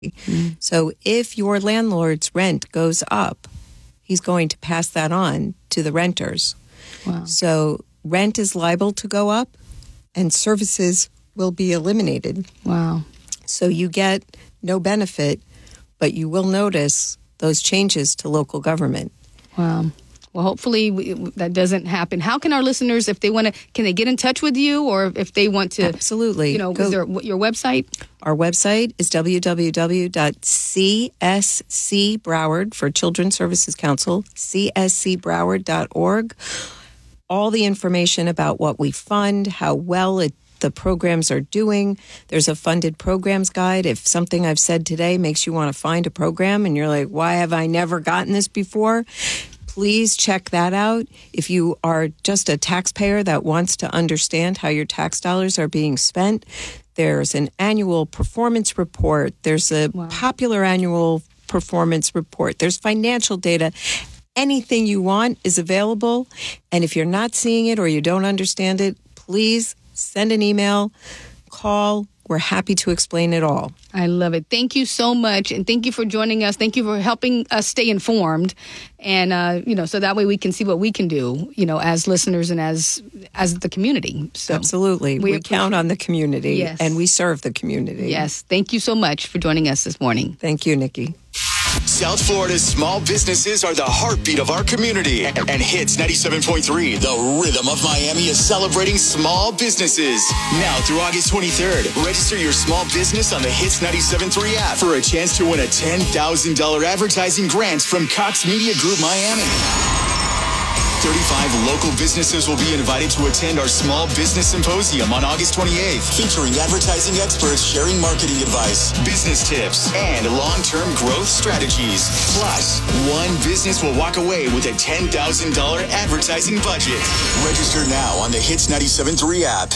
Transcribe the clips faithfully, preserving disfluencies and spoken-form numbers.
Mm. So if your landlord's rent goes up, he's going to pass that on to the renters. Wow. So rent is liable to go up and services will be eliminated. Wow. So you get no benefit, but you will notice those changes to local government. Wow. Well, hopefully we, that doesn't happen. How can our listeners, if they want to, can they get in touch with you, or if they want to? Absolutely. You know, Go, is there your website? Our website is w w w dot c s c Broward for Children's Services Council, c s c broward dot org. All the information about what we fund, how well it the programs are doing. There's a funded programs guide. If something I've said today makes you want to find a program and you're like, why have I never gotten this before? Please check that out. If you are just a taxpayer that wants to understand how your tax dollars are being spent, there's an annual performance report. There's a wow. popular annual performance report. There's financial data. Anything you want is available. And if you're not seeing it or you don't understand it, please send an email, call. We're happy to explain it all. I love it. Thank you so much. And thank you for joining us. Thank you for helping us stay informed. And, uh, you know, so that way we can see what we can do, you know, as listeners and as as the community. So absolutely. We, we count on the community. Yes. And we serve the community. Yes. Thank you so much for joining us this morning. Thank you, Nikki. South Florida's small businesses are the heartbeat of our community. And Hits ninety-seven point three, the rhythm of Miami, is celebrating small businesses. Now through August twenty-third, register your small business on the Hits ninety-seven point three app for a chance to win a ten thousand dollars advertising grant from Cox Media Group Miami. thirty-five local businesses will be invited to attend our Small Business Symposium on August twenty-eighth, featuring advertising experts sharing marketing advice, business tips, and long-term growth strategies. Plus, one business will walk away with a ten thousand dollars advertising budget. Register now on the Hits ninety-seven point three app.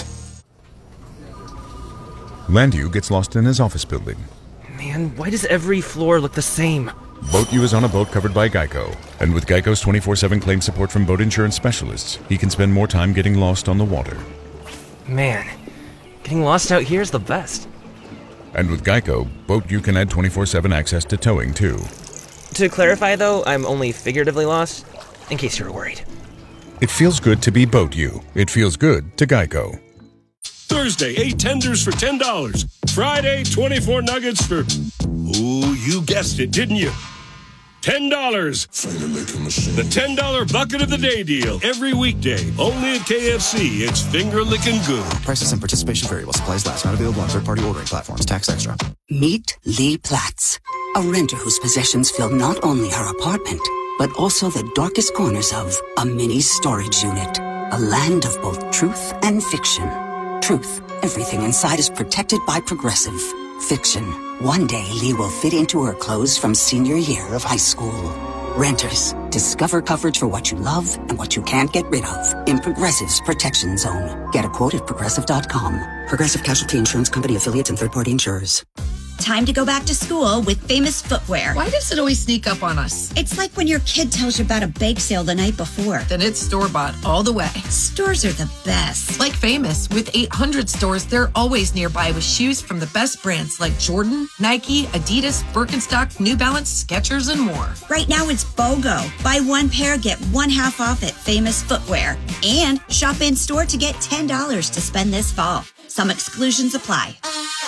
Landu gets lost in his office building. Man, why does every floor look the same? BoatU is on a boat covered by Geico, and with Geico's twenty-four seven claim support from boat insurance specialists, he can spend more time getting lost on the water. Man, getting lost out here is the best. And with Geico, BoatU can add twenty-four seven access to towing, too. To clarify, though, I'm only figuratively lost, in case you were worried. It feels good to be BoatU. It feels good to Geico. Thursday, eight tenders for ten dollars. Friday, twenty-four nuggets for... Ooh, you guessed it, didn't you? ten dollars. The ten dollar bucket of the day deal. Every weekday. Only at K F C. It's finger licking good. Prices and participation vary while supplies last. Not available on third-party ordering platforms. Tax extra. Meet Lee Platts, a renter whose possessions fill not only her apartment, but also the darkest corners of a mini storage unit. A land of both truth and fiction. Truth. Everything inside is protected by Progressive. Fiction. One day, Lee will fit into her clothes from senior year of high school. Renters. Discover coverage for what you love and what you can't get rid of in Progressive's Protection Zone. Get a quote at progressive dot com. Progressive Casualty Insurance Company affiliates and third-party insurers. Time to go back to school with Famous Footwear. Why does it always sneak up on us? It's like when your kid tells you about a bake sale the night before. Then it's store-bought all the way. Stores are the best. Like Famous. With eight hundred stores, they're always nearby with shoes from the best brands like Jordan, Nike, Adidas, Birkenstock, New Balance, Skechers, and more. Right now it's BOGO. Buy one pair, get one half off at Famous Footwear. And shop in-store to get ten dollars to spend this fall. Some exclusions apply.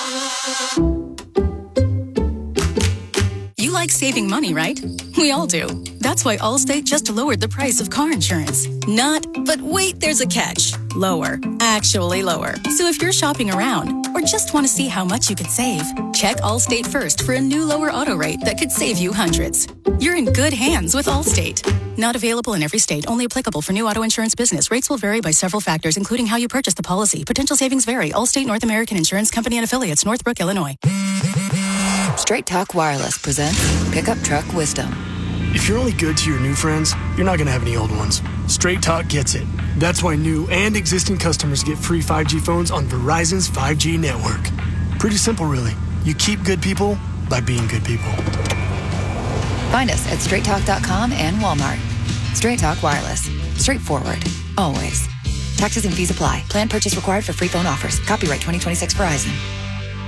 You like saving money, right? We all do. That's why Allstate just lowered the price of car insurance. Not, but wait, there's a catch. Lower. Actually lower. So if you're shopping around or just want to see how much you could save, check Allstate first for a new lower auto rate that could save you hundreds. You're in good hands with Allstate. Not available in every state. Only applicable for new auto insurance business. Rates will vary by several factors, including how you purchase the policy. Potential savings vary. Allstate North American Insurance Company and Affiliates, Northbrook, Illinois. Straight Talk Wireless presents Pickup Truck Wisdom. If you're only good to your new friends, you're not going to have any old ones. Straight Talk gets it. That's why new and existing customers get free five G phones on Verizon's five G network. Pretty simple, really. You keep good people by being good people. Find us at straight talk dot com and Walmart. Straight Talk Wireless. Straightforward. Always. Taxes and fees apply. Plan purchase required for free phone offers. Copyright twenty twenty-six Verizon.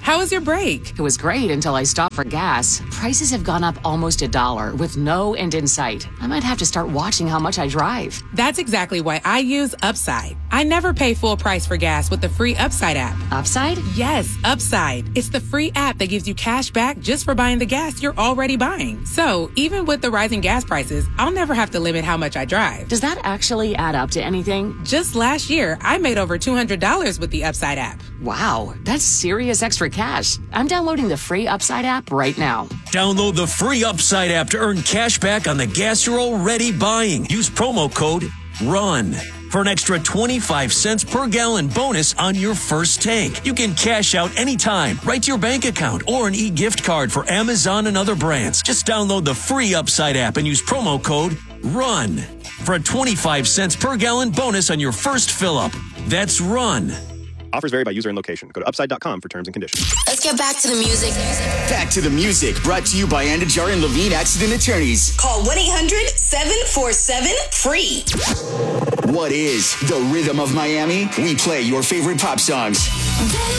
How was your break? It was great until I stopped for gas. Prices have gone up almost a dollar with no end in sight. I might have to start watching how much I drive. That's exactly why I use Upside. I never pay full price for gas with the free Upside app. Upside? Yes, Upside. It's the free app that gives you cash back just for buying the gas you're already buying. So even with the rising gas prices, I'll never have to limit how much I drive. Does that actually add up to anything? Just last year, I made over two hundred dollars with the Upside app. Wow, that's serious extra cash. I'm downloading the free Upside app right now. Download the free Upside app to earn cash back on the gas you're already buying. Use promo code RUN for an extra twenty-five cents per gallon bonus on your first tank. You can cash out anytime, right to your bank account, or an e-gift card for Amazon and other brands. Just download the free Upside app and use promo code RUN for a twenty-five cents per gallon bonus on your first fill-up. That's RUN. Offers vary by user and location. Go to upside dot com for terms and conditions. Let's get back to the music. Back to the music, brought to you by Andajar and Levine Accident Attorneys. Call one eight hundred seven four seven free. What is the rhythm of Miami? We play your favorite pop songs.